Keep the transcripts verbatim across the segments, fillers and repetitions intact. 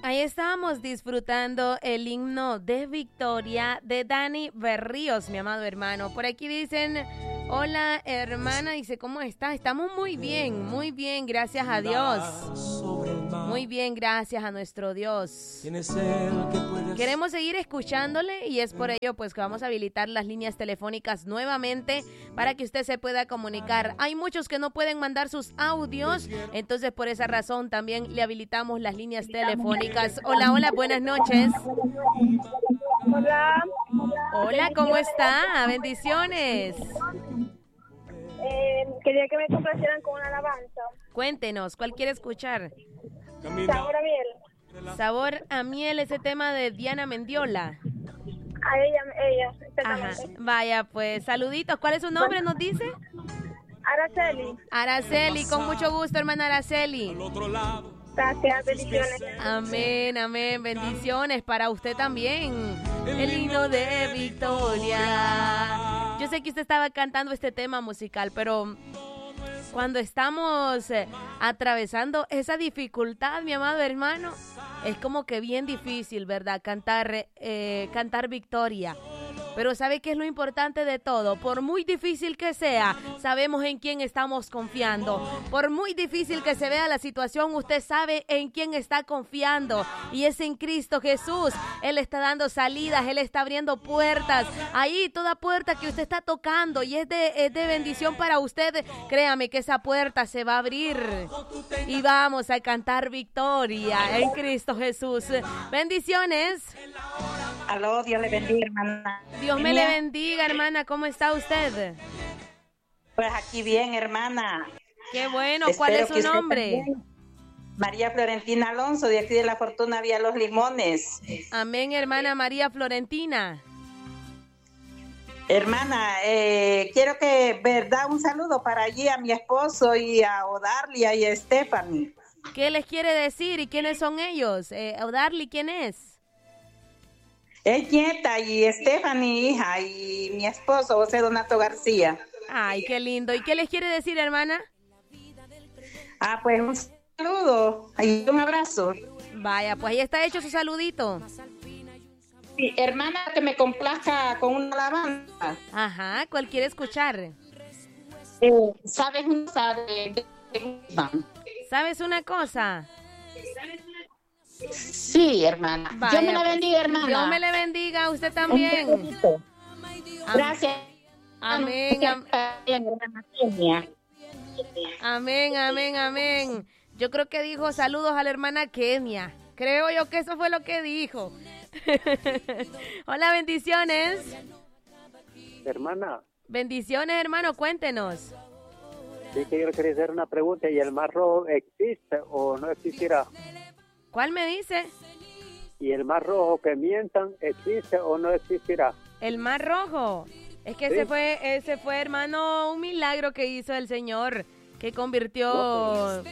Ahí estábamos disfrutando el himno de victoria de Dani Berríos, mi amado hermano. Por aquí dicen, hola hermana, dice, ¿cómo está? Estamos muy bien, muy bien, gracias a Dios. Muy bien, gracias a nuestro Dios. Queremos seguir escuchándole y es por ello pues que vamos a habilitar las líneas telefónicas nuevamente para que usted se pueda comunicar. Hay muchos que no pueden mandar sus audios, entonces por esa razón también le habilitamos las líneas telefónicas. Hola, hola, buenas noches. Hola. Hola, ¿cómo está? Bendiciones. Eh, quería que me complacieran con una alabanza. Cuéntenos, ¿cuál quiere escuchar? Sabor a miel. Sabor a miel, ese tema de Diana Mendiola. A ella, ella, Ajá, exactamente. vaya pues, saluditos. ¿Cuál es su nombre, nos dice? Araceli. Araceli, con mucho gusto, hermana Araceli. Gracias, bendiciones. Amén, amén, bendiciones para usted también. El himno de victoria. Yo sé que usted estaba cantando este tema musical, pero cuando estamos eh, atravesando esa dificultad, mi amado hermano, es como que bien difícil, ¿verdad? Cantar, eh, cantar victoria. Pero ¿sabe qué es lo importante de todo? Por muy difícil que sea, sabemos en quién estamos confiando. Por muy difícil que se vea la situación, usted sabe en quién está confiando. Y es en Cristo Jesús. Él está dando salidas, Él está abriendo puertas. Ahí toda puerta que usted está tocando y es de, es de bendición para usted, créame que esa puerta se va a abrir. Y vamos a cantar victoria en Cristo Jesús. Bendiciones. Aló, Dios le bendiga, hermana. Dios me le bendiga, hermana. ¿Cómo está usted? Pues aquí bien, hermana. Qué bueno. ¿Cuál es su nombre? María Florentina Alonso, de aquí de La Fortuna Vía Los Limones. Amén, hermana María Florentina. Hermana, eh, quiero que, verdad, un saludo para allí a mi esposo y a Odarlia y a Stephanie. ¿Qué les quiere decir y quiénes son ellos? Eh, Odarly, ¿quién es? Es nieta y Stephanie, hija, y mi esposo, José Donato García. Ay, qué lindo. ¿Y qué les quiere decir, hermana? Ah, pues un saludo y un abrazo. Vaya, pues ahí está hecho su saludito. Sí, hermana, que me complazca con una alabanza. Ajá, ¿cuál quiere escuchar? Eh, ¿Sabes una de, de, de ¿Sabes una cosa? Sí, hermana. Vaya, Dios me la bendiga, hermana. Dios me le bendiga a usted también. Gracias. Amén. Am amén, amén, amén. Yo creo que dijo saludos a la hermana Kenia. Creo yo que eso fue lo que dijo. Hola, bendiciones. Hermana. Bendiciones, hermano, cuéntenos. Sí, que yo quería hacer una pregunta. ¿Y el mar rojo existe o no existirá? ¿Cuál me dice? ¿Y el mar rojo que mientan existe o no existirá? El mar rojo. Es que ¿sí? ese fue, ese fue, hermano, un milagro que hizo el Señor, que convirtió... No,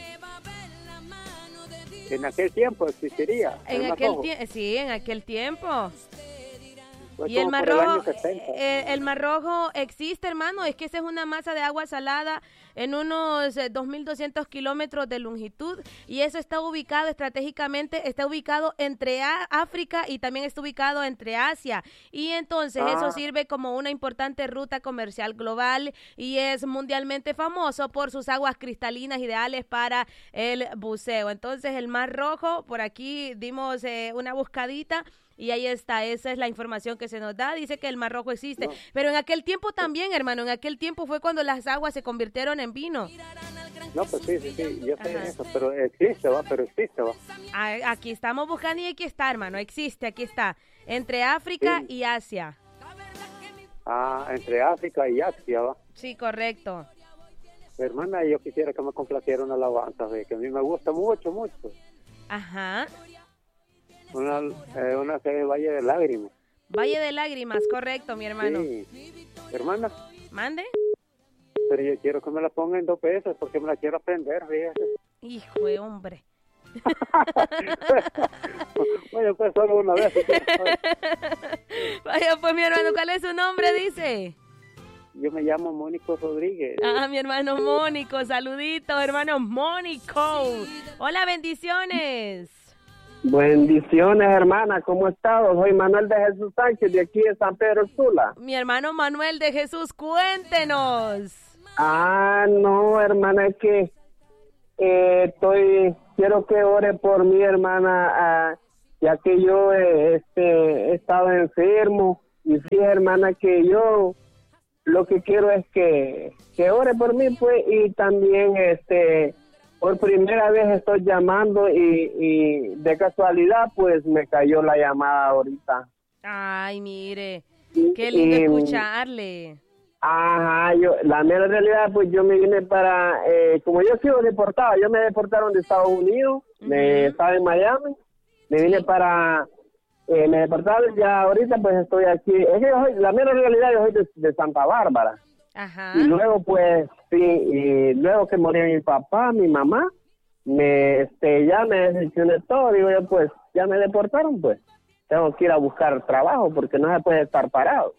en aquel tiempo existiría. En aquel tiempo, sí, en aquel tiempo. Pues y el mar rojo, eh, el mar rojo existe, hermano, es que esa es una masa de agua salada en unos eh, dos mil doscientos kilómetros de longitud y eso está ubicado estratégicamente, está ubicado entre a África y también está ubicado entre Asia y entonces ah. eso sirve como una importante ruta comercial global y es mundialmente famoso por sus aguas cristalinas ideales para el buceo. Entonces el mar rojo, por aquí dimos eh, una buscadita. Y ahí está, esa es la información que se nos da, dice que el Mar Rojo existe, no. Pero en aquel tiempo también, hermano, en aquel tiempo fue cuando las aguas se convirtieron en vino. No, pues sí, sí, sí, yo sé eso, pero existe, va, pero existe, va. Aquí estamos buscando y aquí está, hermano, existe, aquí está, entre África sí. y Asia. Ah, entre África y Asia, va. Sí, correcto. Hermana, yo quisiera que me complaciera una alabanza, de que a mí me gusta mucho, mucho. Ajá. Una, eh, una que es Valle de Lágrimas. Valle de Lágrimas, correcto, mi hermano. Sí. Hermana. ¿Mande? Pero yo quiero que me la ponga en dos pesos porque me la quiero aprender, fíjate. Hijo de hombre. Vaya, pues solo una vez. Vaya, pues mi hermano, ¿cuál es su nombre, dice? Yo me llamo Mónico Rodríguez. Ah, mi hermano Mónico, saluditos, hermano Mónico. Hola, bendiciones. Bendiciones, hermana, ¿cómo estás? Soy Manuel de Jesús Sánchez, de aquí de San Pedro Sula. Mi hermano Manuel de Jesús, cuéntenos. Ah, no, hermana, es que eh, estoy, quiero que ore por mi hermana, ah, ya que yo eh, este, he estado enfermo, y sí, hermana, que yo lo que quiero es que, que ore por mí, pues, y también, este, por primera vez estoy llamando y, y de casualidad, pues, me cayó la llamada ahorita. Ay, mire, qué lindo Y, escucharle. Ajá, yo, la mera realidad, pues, yo me vine para, eh, como yo sigo deportado, yo me deportaron de Estados Unidos, Uh-huh. me estaba en Miami, me vine Sí. para, eh, me deportaron, ya ahorita, pues, estoy aquí. Es que yo soy, la mera realidad, yo soy de, de Santa Bárbara. Ajá. Y luego, pues, sí, y luego que murió mi papá, mi mamá, me, este, ya me decepcioné todo, digo yo, pues, ya me deportaron, pues, tengo que ir a buscar trabajo, porque no se puede estar parado.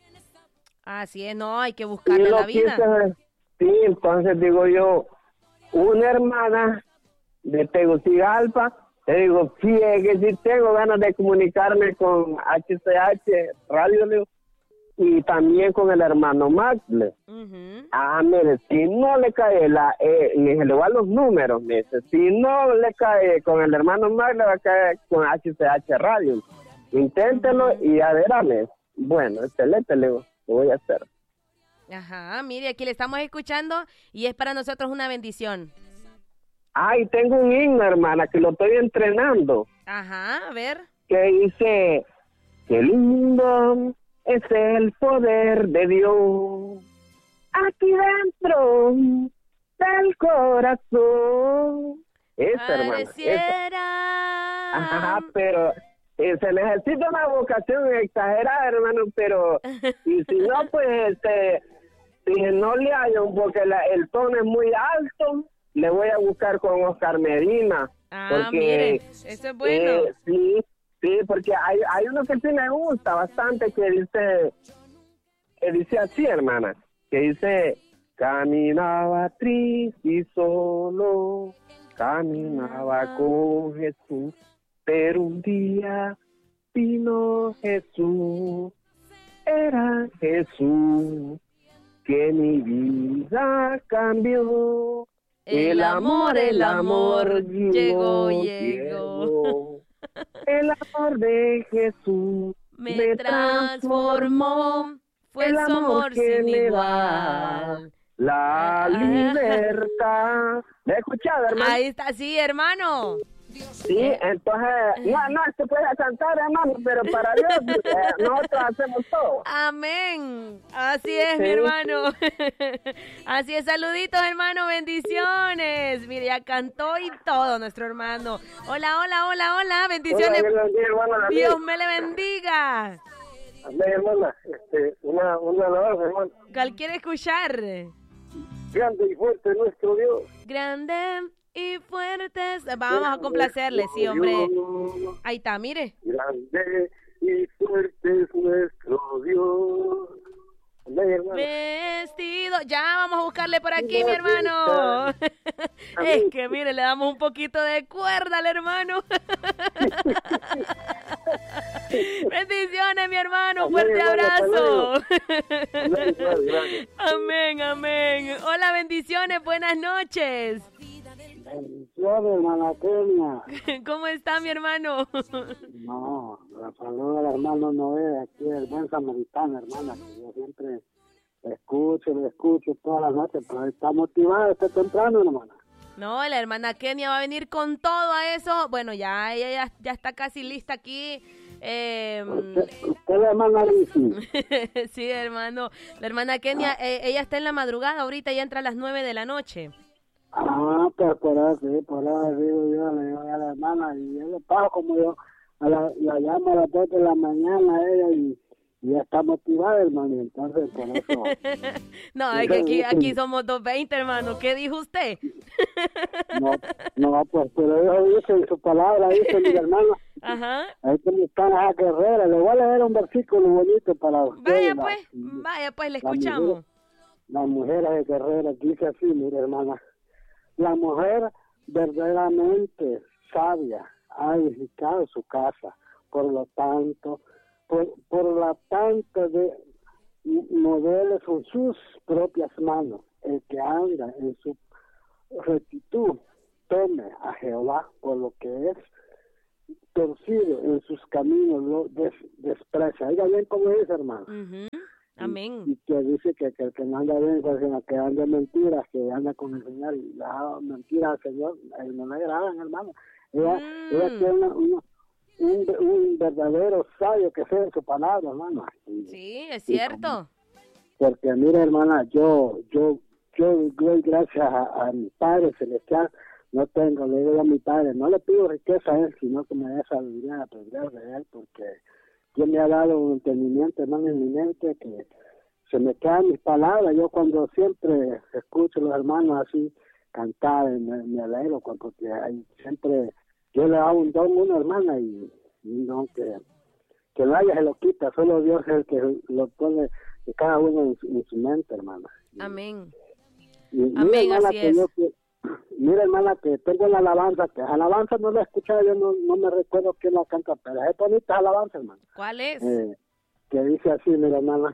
Así es, no, hay que Y buscarle lo la vida. quise- sí, entonces digo yo, una hermana de Tegucigalpa, te digo, sí, es que sí tengo ganas de comunicarme con H C H Radio, le digo, y también con el hermano Max. le digo. Ujú. Ah, mire, si no le cae la, eh, me dice, le voy a los números, me dice, si no le cae con el hermano Max, le va a caer con H C H Radio. Inténtelo y a ver, a ver. Bueno, excelente, le digo, lo voy a hacer. Ajá, mire, aquí le estamos escuchando y es para nosotros una bendición. Ah, y tengo un himno, hermana, que lo estoy entrenando, Ajá, a ver. que dice, qué lindo es el poder de Dios, aquí dentro del corazón. Esa, hermana, esa. Pareciera. Ajá, pero eh, se necesita una vocación exagerada, hermano, pero y si no, pues, este, si no le hallo, porque la- el tono es muy alto, le voy a buscar con Oscar Medina. Ah, porque, mire, eso es bueno. eh, sí, sí, porque hay, hay uno que sí me gusta bastante, que dice, que dice así, hermana, que dice, caminaba triste y solo, caminaba con Jesús, pero un día vino Jesús, era Jesús, que mi vida cambió. El amor, el amor, llegó, llegó. llegó. El amor de Jesús Me me transformó, fue el su amor que sin me da igual. la Ah. libertad. ¿Me has escuchado, hermano? Ahí está, sí, hermano. Sí, entonces, no, no, se puede cantar, hermano, pero para Dios, eh, nosotros hacemos todo. Amén. Así es, Sí. mi hermano. Así es, saluditos, hermano, bendiciones. Mire, ya cantó y todo nuestro hermano. Hola, hola, hola, hola, bendiciones. Hola, Dios, hermano, Dios me le bendiga. Amén, hermana, este, una, una alabanza, hermano. ¿Cuál quiere escuchar? Grande y fuerte nuestro Dios. Grande y fuertes. Vamos a complacerle, sí, hombre. Ahí está, mire. Grande y fuerte es nuestro Dios. Amén, hermano. Vestido. Ya vamos a buscarle por aquí, mi hermano. Es que, mire, le damos un poquito de cuerda al hermano. Bendiciones, mi hermano. Un fuerte Amén, hermano, abrazo. Amén, hermano, gracias. Amén, amén. Hola, bendiciones. Buenas noches. Bendiciones, hermana Kenia. ¿Cómo está, mi hermano? No, la saludo al hermano Noé, aquí el buen samaritano, hermana, que yo siempre escucho, lo escucho todas las noches, pero está motivado, está temprano, hermana. No, la hermana Kenia va a venir con todo a eso. Bueno, ya ella ya, ya está casi lista aquí. Eh, Usted, usted la hermana Lizzy. sí, hermano. La hermana Kenia, eh, ella está en la madrugada ahorita, ya entra a las nueve de la noche. Ah, pues por eso, sí, por eso digo yo, le digo a la hermana, y yo le pago como yo, a la, la llamo a las dos de la mañana a ella y, y ya está motivada, hermano, y entonces por eso. No, es que aquí, aquí somos doscientos veinte, hermano. ¿Qué dijo usted? No, no, pues, pero yo dice en su palabra, dice mi hermana, Ajá. ahí como están las guerreras, le voy a leer un versículo bonito para usted. Vaya la- pues, vaya pues, le la escuchamos. mujer- Las mujeres de guerreras, dice así, mire hermana, la mujer verdaderamente sabia, ha edificado su casa. Por lo tanto, por, por lo tanto de modelos con sus propias manos, el que anda en su rectitud, tome a Jehová por lo que es torcido en sus caminos, lo des, desprecia. Oiga bien cómo dice, hermano. Uh-huh. Amén. Y, y que dice que, que el que no anda bien, pues, sino que anda en mentiras, que anda con el Señor y da mentiras al Señor, él no le agradan, hermano. Ella, mm. ella tiene una, una, un, un verdadero sabio que sea en su palabra, hermano. Y, sí, es cierto. Como, porque mira, hermana, yo, yo, yo doy gracias a, a mi Padre Celestial. No tengo, le digo a mi Padre, no le pido riqueza a Él, sino que me dé sabiduría a aprender de Él, porque Dios me ha dado un entendimiento, hermano, en mi mente, que se me quedan mis palabras. Yo cuando siempre escucho a los hermanos así cantar, me, me alegro, porque hay siempre, yo le hago un don a una hermana y, y un don que, que nadie se lo quita, solo Dios es el que lo pone de cada uno en su, en su mente, hermana. Amén. Y, y Amén, mira, hermana, así que es. Yo, que, mira, hermana, que tengo la alabanza, que alabanza no la he escuchado, yo no, no me recuerdo quién la canta, pero es bonita alabanza, hermana. ¿Cuál es? Eh, que dice así, mira, hermana,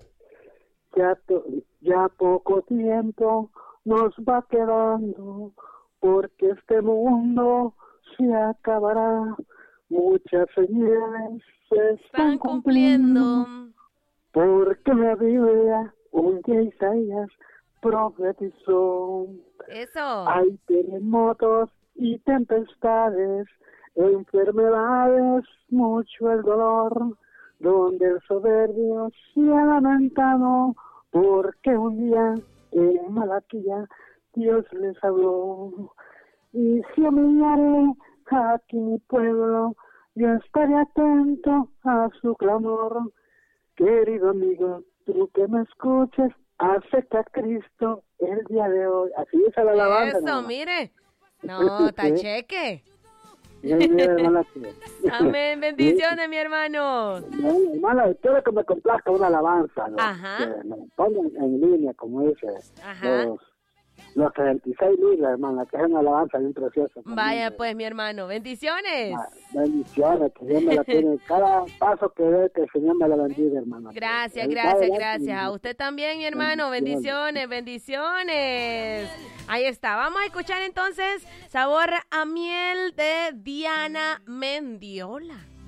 ya, to, ya poco tiempo nos va quedando, porque este mundo se acabará, muchas señales se están, están cumpliendo, cumpliendo, porque la Biblia, un día Isaías profetizó. Eso. Hay terremotos y tempestades, enfermedades, mucho el dolor, donde el soberbio se ha lamentado, porque un día en Malaquía Dios les habló. Y si humillaré aquí mi pueblo, yo estaré atento a su clamor. Querido amigo, tú que me escuches, acepta a Cristo el día de hoy. Así dice la alabanza. Eso, ¿no? Mire. No, tacheque. Amén, bendiciones, mi hermano. No, hermano, quiero que me complazca una alabanza, ¿no? Ajá. Que me pongan en línea, como dice. Ajá. Los, los treinta y seis mil, hermano, que es una alabanza bien preciosa. Vaya, pues, mi hermano, bendiciones. Ah, bendiciones, que Dios me la tiene. Cada paso que ve, que el Señor me la bendiga, hermano. Gracias, gracias, gracias. A usted también, mi hermano. Bendiciones, bendiciones. Ahí está. Vamos a escuchar entonces Sabor a Miel de Diana Mendiola.